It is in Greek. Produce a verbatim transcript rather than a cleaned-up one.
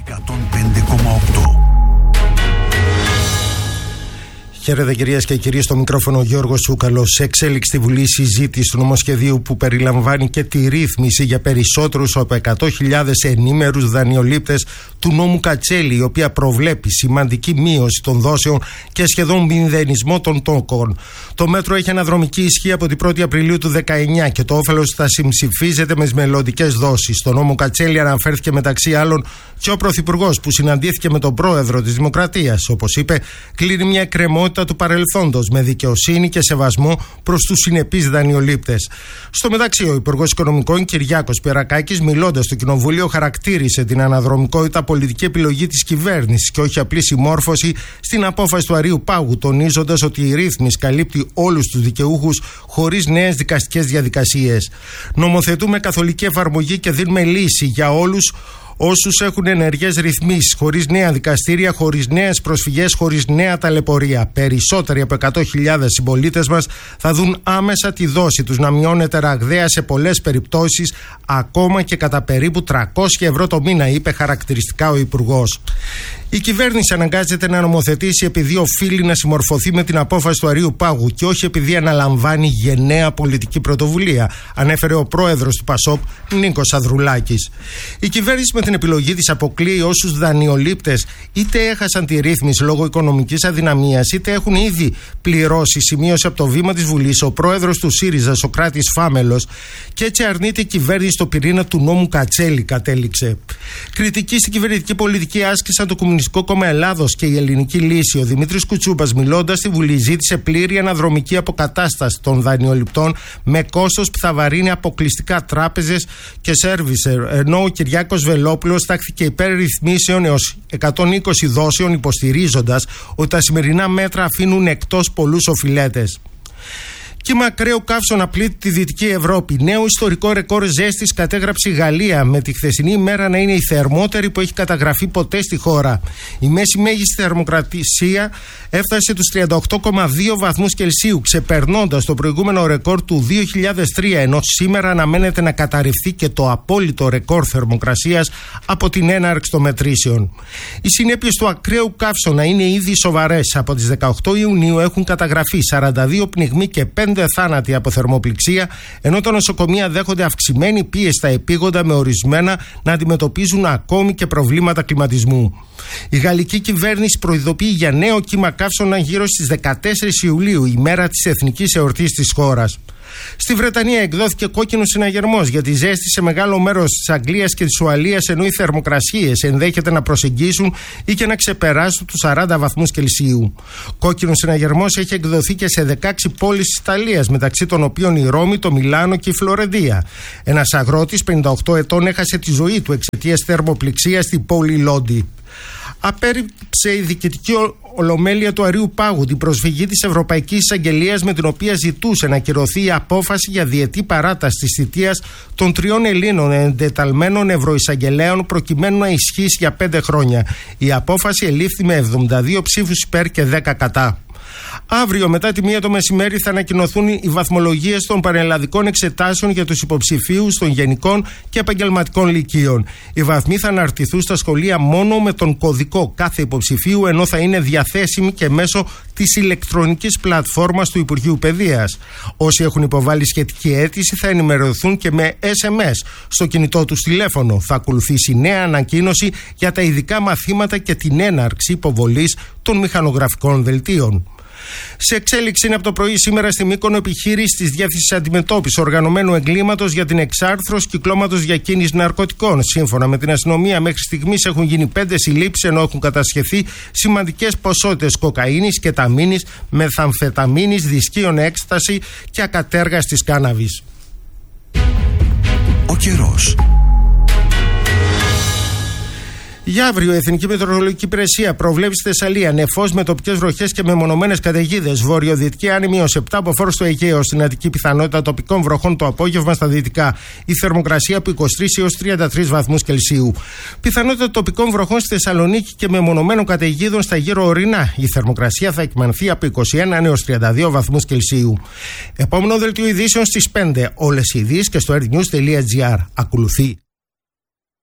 εκατόν πέντε κόμμα οκτώ. Χαίρετε κυρίες και κύριοι, στο μικρόφωνο ο Γιώργος Τσούκαλος. Σε εξέλιξη στη Βουλή συζήτηση του νομοσχεδίου που περιλαμβάνει και τη ρύθμιση για περισσότερους από εκατό χιλιάδες ενήμερους δανειολήπτες του νόμου Κατσέλη, η οποία προβλέπει σημαντική μείωση των δόσεων και σχεδόν μηδενισμό των τόκων. Το μέτρο έχει αναδρομική ισχύ από την πρώτη Απριλίου του δεκαεννιά και το όφελος θα συμψηφίζεται με τις μελλοντικές δόσεις. Στο νόμο Κατσέλη αναφέρθηκε μεταξύ άλλων και ο Πρωθυπουργός, που συναντήθηκε με τον Πρόεδρο της Δημοκρατίας. Όπως είπε, κλείνει μια εκκρεμότητα του παρελθόντος με δικαιοσύνη και σεβασμό προς τους συνεπείς δανειολήπτες. Στο μεταξύ, ο Υπουργός Οικονομικών Κυριάκος Πιερακάκης, μιλώντας στο Κοινοβούλιο, χαρακτήρισε την αναδρομικότητα πολιτική επιλογή της κυβέρνησης και όχι απλή συμμόρφωση στην απόφαση του Αρείου Πάγου, τονίζοντας ότι η ρύθμιση καλύπτει όλους τους δικαιούχους χωρίς νέες δικαστικές διαδικασίες. Νομοθετούμε καθολική εφαρμογή και δίνουμε λύση για όλους όσους έχουν ενεργές ρυθμίσεις, χωρίς νέα δικαστήρια, χωρίς νέες προσφυγές, χωρίς νέα ταλαιπωρία. Περισσότεροι από εκατό χιλιάδες συμπολίτες μας θα δουν άμεσα τη δόση τους να μειώνεται ραγδαία σε πολλές περιπτώσεις, ακόμα και κατά περίπου τριακόσια ευρώ το μήνα, είπε χαρακτηριστικά ο Υπουργός. Η κυβέρνηση αναγκάζεται να νομοθετήσει επειδή οφείλει να συμμορφωθεί με την απόφαση του Αρείου Πάγου και όχι επειδή αναλαμβάνει γενναία πολιτική πρωτοβουλία, ανέφερε ο πρόεδρος του Πασόκ, Νίκος Ανδρουλάκης. Η κυβέρνηση με την επιλογή της αποκλείει όσους δανειολήπτες είτε έχασαν τη ρύθμιση λόγω οικονομικής αδυναμίας, είτε έχουν ήδη πληρώσει, σημείωσε από το βήμα της Βουλής ο πρόεδρος του ΣΥΡΙΖΑ, Σωκράτης Φάμελος, και έτσι αρνείται η κυβέρνηση στο πυρήνα του νόμου Κατσέλη, κατέληξε. Κριτική στην κυβερνητική πολιτική άσκησαν το Κομμουνιστικό Κόμμα Ελλάδος και η Ελληνική Λύση. Ο Δημήτρης Κουτσούπας, μιλώντας στη Βουλή, ζήτησε πλήρη αναδρομική αποκατάσταση των δανειοληπτών με κόστος που θα βαρύνει αποκλειστικά τράπεζες και σέρβισερ, ενώ ο Κυριάκος Βελόπουλος τάχθηκε υπέρ ρυθμίσεων έως εκατόν είκοσι δόσεων, υποστηρίζοντας ότι τα σημερινά μέτρα αφήνουν εκτός πολλούς οφειλέτες. Κύμα ακραίου καύσωνα πλήττει τη Δυτική Ευρώπη. Νέο ιστορικό ρεκόρ ζέστης κατέγραψε η Γαλλία, με τη χθεσινή ημέρα να είναι η θερμότερη που έχει καταγραφεί ποτέ στη χώρα. Η μέση μέγιστη θερμοκρασία έφτασε τους τριάντα οκτώ κόμμα δύο βαθμούς Κελσίου, ξεπερνώντας το προηγούμενο ρεκόρ του δύο χιλιάδες τρία, ενώ σήμερα αναμένεται να καταρριφθεί και το απόλυτο ρεκόρ θερμοκρασίας από την έναρξη των μετρήσεων. Οι συνέπειες του ακραίου καύσωνα είναι ήδη σοβαρές. Από τις δεκαοκτώ Ιουνίου έχουν καταγραφεί σαράντα δύο πνιγμοί και πέντε θάνατοι από θερμοπληξία, ενώ τα νοσοκομεία δέχονται αυξημένη πίεση στα επίγοντα, με ορισμένα να αντιμετωπίζουν ακόμη και προβλήματα κλιματισμού. Η γαλλική κυβέρνηση προειδοποιεί για νέο κύμα καύσωνα γύρω στις δεκατέσσερις Ιουλίου, ημέρα της εθνικής εορτής της χώρας. Στη Βρετανία εκδόθηκε κόκκινος συναγερμός για τη ζέστη σε μεγάλο μέρος της Αγγλίας και της Ουαλίας, ενώ οι θερμοκρασίες ενδέχεται να προσεγγίσουν ή και να ξεπεράσουν τους σαράντα βαθμούς Κελσίου. Κόκκινος συναγερμός έχει εκδοθεί και σε δεκαέξι πόλεις της Ιταλίας, μεταξύ των οποίων η Ρώμη, το Μιλάνο και η Φλωρεντία. Ένας αγρότης πενήντα οκτώ ετών έχασε τη ζωή του εξαιτίας θερμοπληξίας στην πόλη Λόντι. Απέρριψε η διοικητική ολομέλεια του Αρείου Πάγου την προσφυγή της Ευρωπαϊκής Εισαγγελίας, με την οποία ζητούσε να ακυρωθεί η απόφαση για διετή παράταση της θητείας των τριών Ελλήνων εντεταλμένων ευρωεισαγγελέων, προκειμένου να ισχύσει για πέντε χρόνια. Η απόφαση ελήφθη με εβδομήντα δύο ψήφους υπέρ και δέκα κατά. Αύριο μετά τη μία το μεσημέρι θα ανακοινωθούν οι βαθμολογίες των πανελλαδικών εξετάσεων για τους υποψηφίους των γενικών και επαγγελματικών λυκείων. Οι βαθμοί θα αναρτηθούν στα σχολεία μόνο με τον κωδικό κάθε υποψηφίου, ενώ θα είναι διαθέσιμοι και μέσω της ηλεκτρονικής πλατφόρμας του Υπουργείου Παιδείας. Όσοι έχουν υποβάλει σχετική αίτηση θα ενημερωθούν και με ες εμ ες στο κινητό τους τηλέφωνο. Θα ακολουθήσει νέα ανακοίνωση για τα ειδικά μαθήματα και την έναρξη υποβολής των μηχανογραφικών δελτίων. Σε εξέλιξη είναι από το πρωί σήμερα στη Μύκονο επιχείρηση της Διεύθυνσης Αντιμετώπισης Οργανωμένου Εγκλήματος για την εξάρθρωση κυκλώματος διακίνησης ναρκωτικών. Σύμφωνα με την αστυνομία, μέχρι στιγμής έχουν γίνει πέντε συλλήψεις, ενώ έχουν κατασχεθεί σημαντικές ποσότητες κοκαίνης, κεταμίνης, μεθαμφεταμίνης, δισκίων έκσταση και ακατέργαστης κάναβης. Ο καιρός. Για αύριο, η Εθνική Μετεωρολογική Υπηρεσία προβλέπει στη Θεσσαλία νεφός με τοπικές βροχές και μεμονωμένες καταιγίδες. Βορειοδυτική άνεμη ως επτά μποφόρ στο Αιγαίο. Στην Αττική, πιθανότητα τοπικών βροχών το απόγευμα στα δυτικά. Η θερμοκρασία από είκοσι τρεις έως τριάντα τρεις βαθμούς Κελσίου. Πιθανότητα τοπικών βροχών στη Θεσσαλονίκη και μεμονωμένων καταιγίδων στα γύρω ορεινά. Η θερμοκρασία θα εκμανθεί από είκοσι ένα έως τριάντα δύο βαθμούς Κελσίου. Επόμενο δελτίο ειδήσεων στις πέντε. Όλες οι ειδήσεις και στο airnews τελεία gr. Ακολουθεί.